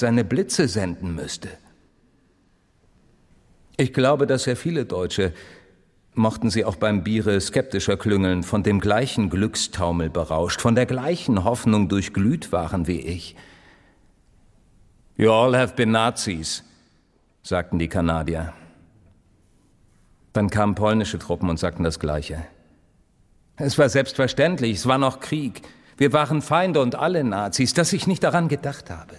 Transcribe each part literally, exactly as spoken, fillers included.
seine Blitze senden müsste. Ich glaube, dass sehr viele Deutsche, mochten sie auch beim Biere skeptischer klüngeln, von dem gleichen Glückstaumel berauscht, von der gleichen Hoffnung durchglüht waren wie ich. You all have been Nazis, sagten die Kanadier. Dann kamen polnische Truppen und sagten das Gleiche. Es war selbstverständlich, es war noch Krieg. Wir waren Feinde und alle Nazis, dass ich nicht daran gedacht habe.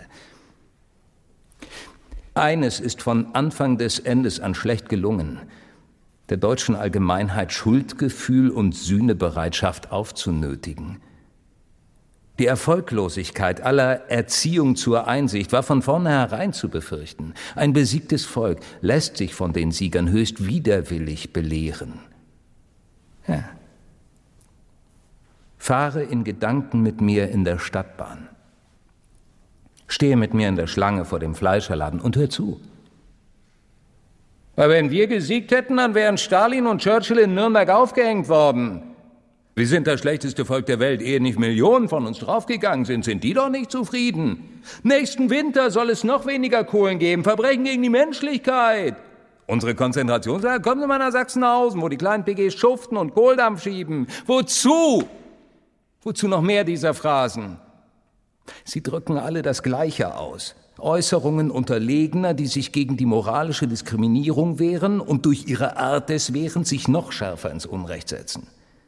Eines ist von Anfang des Endes an schlecht gelungen, der deutschen Allgemeinheit Schuldgefühl und Sühnebereitschaft aufzunötigen. Die Erfolglosigkeit aller Erziehung zur Einsicht war von vornherein zu befürchten. Ein besiegtes Volk lässt sich von den Siegern höchst widerwillig belehren. Ja. Fahre in Gedanken mit mir in der Stadtbahn. Stehe mit mir in der Schlange vor dem Fleischerladen und hör zu. Weil wenn wir gesiegt hätten, dann wären Stalin und Churchill in Nürnberg aufgehängt worden. Wir sind das schlechteste Volk der Welt, ehe nicht Millionen von uns draufgegangen sind. Sind die doch nicht zufrieden? Nächsten Winter soll es noch weniger Kohlen geben. Verbrechen gegen die Menschlichkeit. Unsere Konzentrationslager, kommen Sie mal nach Sachsenhausen, wo die kleinen P Gs schuften und Kohldampf schieben. Wozu? Wozu noch mehr dieser Phrasen? Sie drücken alle das Gleiche aus. Äußerungen Unterlegener, die sich gegen die moralische Diskriminierung wehren und durch ihre Art des Wehrens sich noch schärfer ins Unrecht setzen.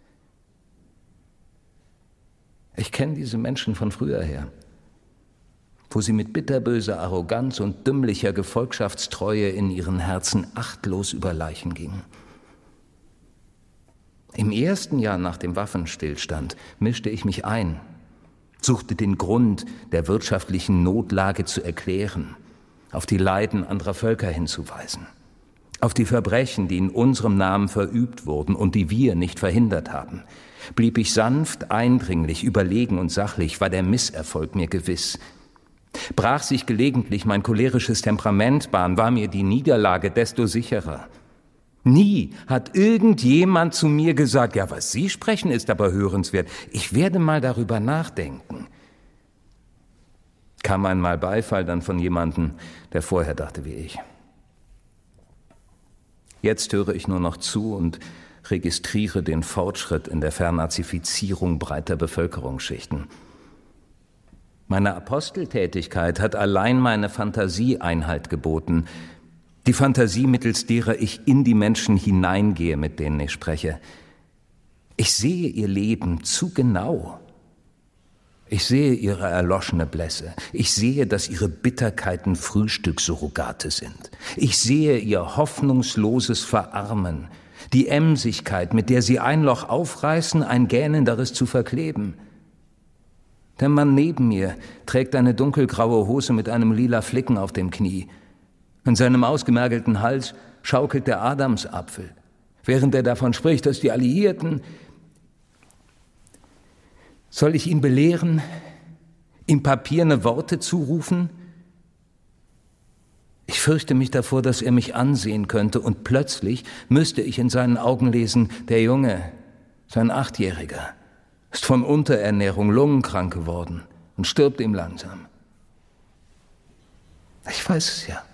Ich kenne diese Menschen von früher her, wo sie mit bitterböser Arroganz und dümmlicher Gefolgschaftstreue in ihren Herzen achtlos über Leichen gingen. Im ersten Jahr nach dem Waffenstillstand mischte ich mich ein, suchte den Grund der wirtschaftlichen Notlage zu erklären, auf die Leiden anderer Völker hinzuweisen, auf die Verbrechen, die in unserem Namen verübt wurden und die wir nicht verhindert haben. Blieb ich sanft, eindringlich, überlegen und sachlich, war der Misserfolg mir gewiss. Brach sich gelegentlich mein cholerisches Temperament Bahn, war mir die Niederlage desto sicherer. Nie hat irgendjemand zu mir gesagt, ja, was Sie sprechen, ist aber hörenswert. Ich werde mal darüber nachdenken. Kam einmal Beifall dann von jemandem, der vorher dachte wie ich. Jetzt höre ich nur noch zu und registriere den Fortschritt in der Vernazifizierung breiter Bevölkerungsschichten. Meine Aposteltätigkeit hat allein meine Fantasie Einhalt geboten, die Fantasie, mittels derer ich in die Menschen hineingehe, mit denen ich spreche. Ich sehe ihr Leben zu genau. Ich sehe ihre erloschene Blässe. Ich sehe, dass ihre Bitterkeiten Frühstückssurrogate sind. Ich sehe ihr hoffnungsloses Verarmen, die Emsigkeit, mit der sie ein Loch aufreißen, ein gähnenderes zu verkleben. Der Mann neben mir trägt eine dunkelgraue Hose mit einem lila Flicken auf dem Knie. An seinem ausgemergelten Hals schaukelt der Adamsapfel, während er davon spricht, dass die Alliierten... Soll ich ihn belehren, ihm papierne Worte zurufen? Ich fürchte mich davor, dass er mich ansehen könnte und plötzlich müsste ich in seinen Augen lesen, der Junge, sein Achtjähriger, ist von Unterernährung lungenkrank geworden und stirbt ihm langsam. Ich weiß es ja.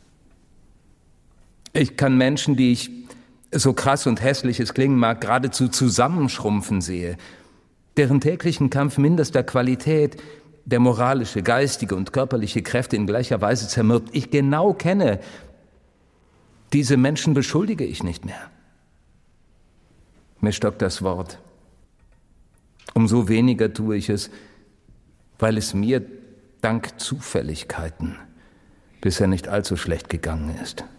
Ich kann Menschen, die ich, so krass und hässlich es klingen mag, geradezu zusammenschrumpfen sehe, deren täglichen Kampf minderster Qualität, der moralische, geistige und körperliche Kräfte in gleicher Weise zermürbt, ich genau kenne, diese Menschen beschuldige ich nicht mehr. Mir stockt das Wort. Umso weniger tue ich es, weil es mir dank Zufälligkeiten bisher nicht allzu schlecht gegangen ist.